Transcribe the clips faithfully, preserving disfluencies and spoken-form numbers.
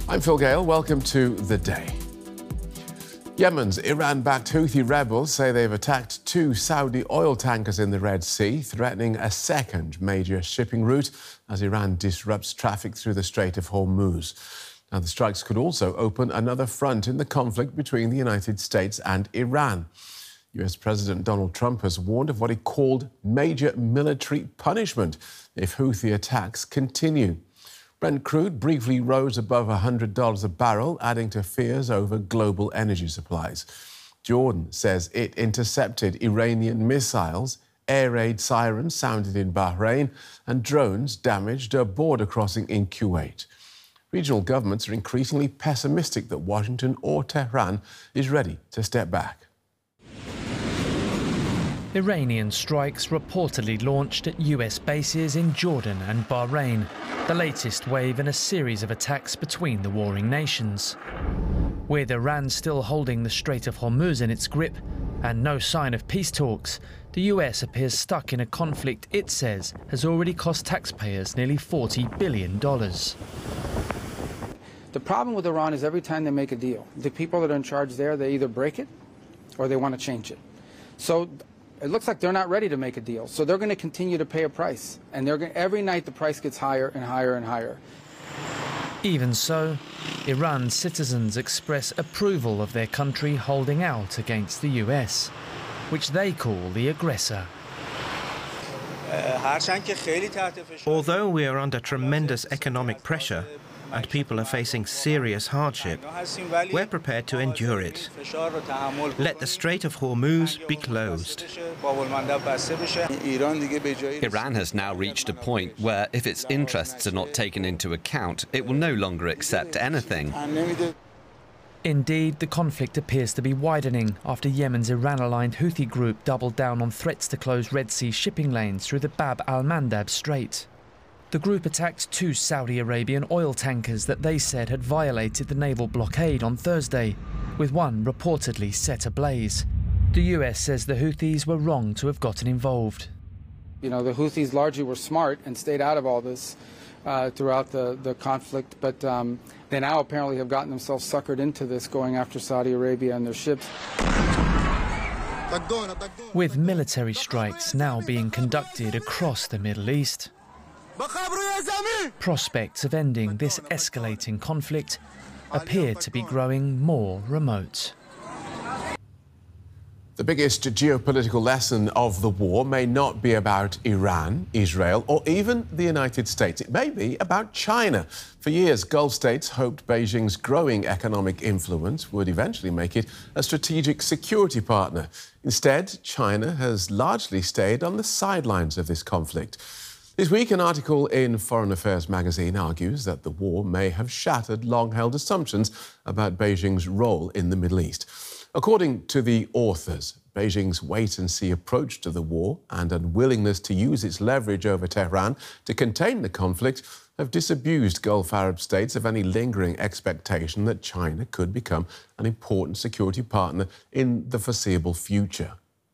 I'm Phil Gale. Welcome to The Day. Yemen's Iran-backed Houthi rebels say they've attacked two Saudi oil tankers in the Red Sea, threatening a second major shipping route as Iran disrupts traffic through the Strait of Hormuz. Now, the strikes could also open another front in the conflict between the United States and Iran. U S President Donald Trump has warned of what he called major military punishment if Houthi attacks continue. Brent crude briefly rose above one hundred dollars a barrel, adding to fears over global energy supplies. Jordan says it intercepted Iranian missiles, air raid sirens sounded in Bahrain, and drones damaged a border crossing in Kuwait. Regional governments are increasingly pessimistic that Washington or Tehran is ready to step back. Iranian strikes reportedly launched at U S bases in Jordan and Bahrain, the latest wave in a series of attacks between the warring nations. With Iran still holding the Strait of Hormuz in its grip and no sign of peace talks, the U S appears stuck in a conflict it says has already cost taxpayers nearly forty billion dollars. The problem with Iran is every time they make a deal, the people that are in charge there, they either break it or they want to change it. So it looks like they're not ready to make a deal. So they're going to continue to pay a price. And they're going, every night the price gets higher and higher and higher. Even so, Iran's citizens express approval of their country holding out against the U S, which they call the aggressor. Although we are under tremendous economic pressure and people are facing serious hardship, we're prepared to endure it. Let the Strait of Hormuz be closed. Iran has now reached a point where if its interests are not taken into account, it will no longer accept anything. Indeed, the conflict appears to be widening after Yemen's Iran-aligned Houthi group doubled down on threats to close Red Sea shipping lanes through the Bab al-Mandab Strait. The group attacked two Saudi Arabian oil tankers that they said had violated the naval blockade on Thursday, with one reportedly set ablaze. The U S says the Houthis were wrong to have gotten involved. You know, the Houthis largely were smart and stayed out of all this uh, throughout the, the conflict, but um, they now apparently have gotten themselves suckered into this, going after Saudi Arabia and their ships. With military strikes now being conducted across the Middle East, prospects of ending this escalating conflict appear to be growing more remote. The biggest geopolitical lesson of the war may not be about Iran, Israel, or even the United States. It may be about China. For years, Gulf states hoped Beijing's growing economic influence would eventually make it a strategic security partner. Instead, China has largely stayed on the sidelines of this conflict. This week, an article in Foreign Affairs magazine argues that the war may have shattered long-held assumptions about Beijing's role in the Middle East. According to the authors, Beijing's wait-and-see approach to the war and unwillingness to use its leverage over Tehran to contain the conflict have disabused Gulf Arab states of any lingering expectation that China could become an important security partner in the foreseeable future.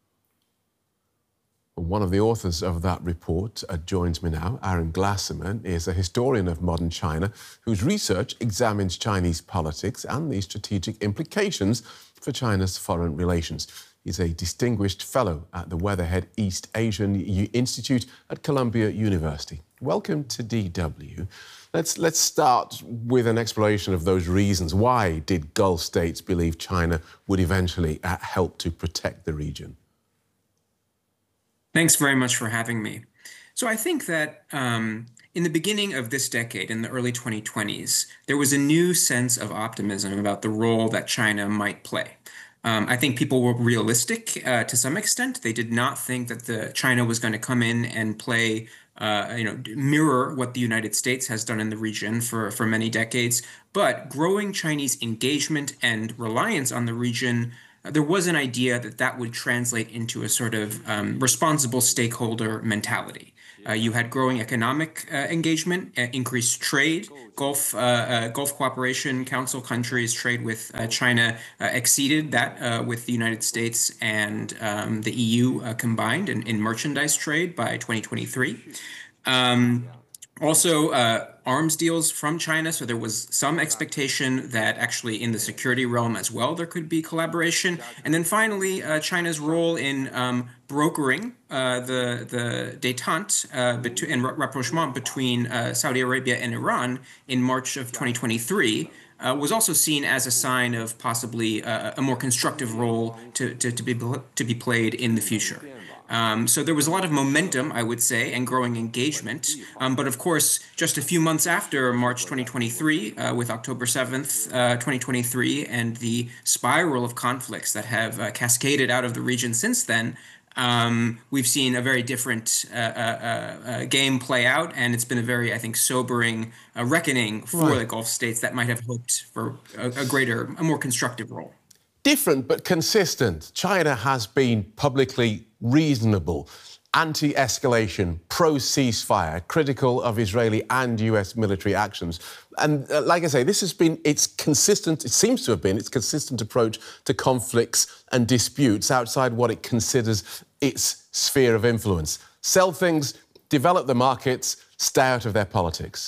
One of the authors of that report uh, joins me now. Aaron Glasserman is a historian of modern China whose research examines Chinese politics and the strategic implications for China's foreign relations. He's a distinguished fellow at the Weatherhead East Asian U- Institute at Columbia University. Welcome to D W. Let's, let's start with an exploration of those reasons. Why did Gulf states believe China would eventually uh, help to protect the region? Thanks very much for having me. So I think that um, in the beginning of this decade, in the early twenty twenties, there was a new sense of optimism about the role that China might play. Um, I think people were realistic uh, to some extent. They did not think that the China was going to come in and play, uh, you know, mirror what the United States has done in the region for, for many decades. But growing Chinese engagement and reliance on the region, there was an idea that that would translate into a sort of um, responsible stakeholder mentality. Uh, you had growing economic uh, engagement, uh, increased trade. Gulf uh, uh, Gulf Cooperation Council countries' trade with uh, China uh, exceeded that uh, with the United States and um, the E U uh, combined in, in merchandise trade by twenty twenty-three. Um, Also, uh, arms deals from China. So there was some expectation that actually in the security realm as well, there could be collaboration. And then finally, uh, China's role in um, brokering uh, the, the détente uh, betu- and rapprochement between uh, Saudi Arabia and Iran in March of twenty twenty-three. Uh, was also seen as a sign of possibly uh, a more constructive role to, to, to, be, to be played in the future. Um, so there was a lot of momentum, I would say, and growing engagement. Um, but of course, just a few months after March twenty twenty-three, uh, with October seventh, uh, twenty twenty-three, and the spiral of conflicts that have uh, cascaded out of the region since then, um, we've seen a very different uh, uh, uh, game play out, and it's been a very, I think, sobering uh, reckoning for Right. the Gulf states that might have hoped for a, a greater, a more constructive role. Different but consistent. China has been publicly reasonable, anti-escalation, pro-ceasefire, critical of Israeli and U S military actions. And uh, like I say, this has been its consistent, it seems to have been its consistent approach to conflicts and disputes outside what it considers its sphere of influence. Sell things, develop the markets, stay out of their politics.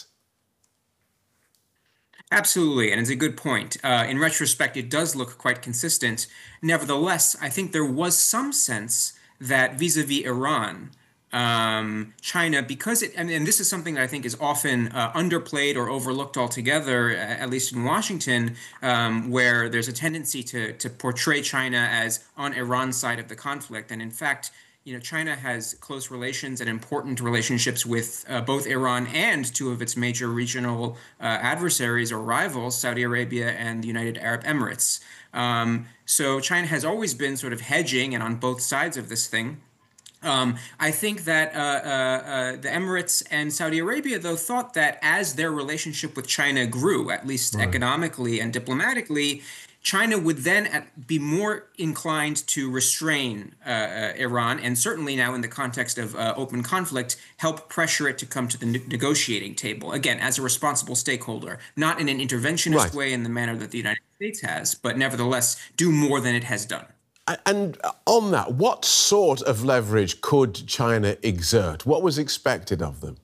Absolutely, and it's a good point. Uh, in retrospect, it does look quite consistent. Nevertheless, I think there was some sense that vis-a-vis Iran, um, China, because it, and, and this is something that I think is often uh, underplayed or overlooked altogether, at least in Washington, um, where there's a tendency to, to portray China as on Iran's side of the conflict. And in fact, you know, China has close relations and important relationships with uh, both Iran and two of its major regional uh, adversaries or rivals, Saudi Arabia and the United Arab Emirates. Um, so China has always been sort of hedging and on both sides of this thing. Um, I think that uh, uh, uh, the Emirates and Saudi Arabia, though, thought that as their relationship with China grew, at least right. economically and diplomatically, China would then be more inclined to restrain uh, uh, Iran, and certainly now in the context of uh, open conflict, help pressure it to come to the ne- negotiating table, again, as a responsible stakeholder, not in an interventionist right. way in the manner that the United States has, but nevertheless do more than it has done. And on that, what sort of leverage could China exert? What was expected of them?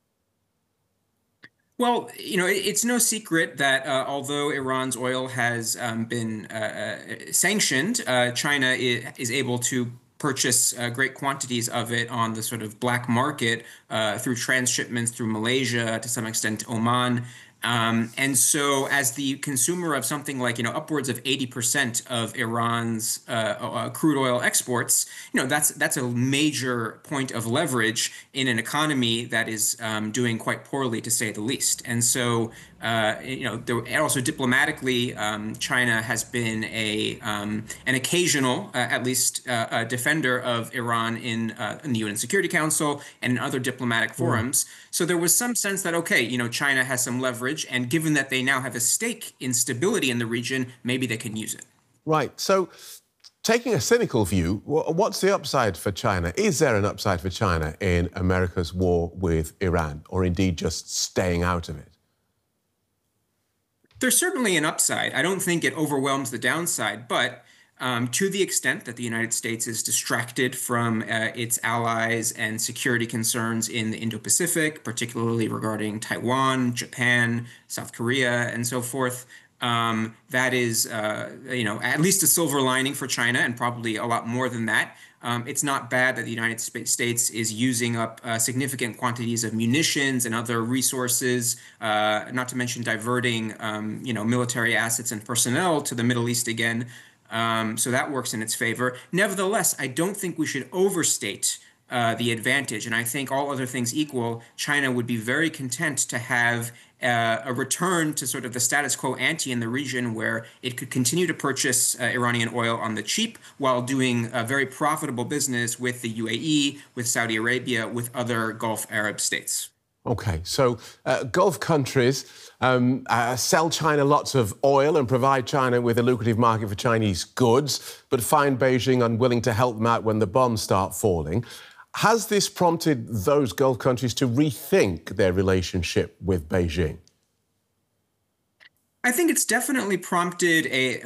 Well, you know, it's no secret that uh, although Iran's oil has um, been uh, sanctioned, uh, China is able to purchase uh, great quantities of it on the sort of black market uh, through transshipments through Malaysia, to some extent Oman. Um, and so as the consumer of something like, you know, upwards of eighty percent of Iran's uh, uh, crude oil exports, you know, that's that's a major point of leverage in an economy that is um, doing quite poorly, to say the least. And so, uh, you know, there, and also diplomatically, um, China has been a um, an occasional, uh, at least, uh, a defender of Iran in, uh, in the U N Security Council and in other diplomatic forums. Mm. So there was some sense that, okay, you know, China has some leverage. And given that they now have a stake in stability in the region, maybe they can use it. Right. So taking a cynical view, what's the upside for China? Is there an upside for China in America's war with Iran, or indeed just staying out of it? There's certainly an upside. I don't think it overwhelms the downside, but Um, to the extent that the United States is distracted from uh, its allies and security concerns in the Indo-Pacific, particularly regarding Taiwan, Japan, South Korea, and so forth, um, that is, uh, you know, at least a silver lining for China, and probably a lot more than that. Um, it's not bad that the United States is using up uh, significant quantities of munitions and other resources, uh, not to mention diverting, um, you know, military assets and personnel to the Middle East again. Um, so that works in its favor. Nevertheless, I don't think we should overstate uh, the advantage. And I think all other things equal, China would be very content to have uh, a return to sort of the status quo ante in the region, where it could continue to purchase uh, Iranian oil on the cheap while doing a very profitable business with the U A E, with Saudi Arabia, with other Gulf Arab states. OK, so uh, Gulf countries um, uh, sell China lots of oil and provide China with a lucrative market for Chinese goods, but find Beijing unwilling to help them out when the bombs start falling. Has this prompted those Gulf countries to rethink their relationship with Beijing? I think it's definitely prompted a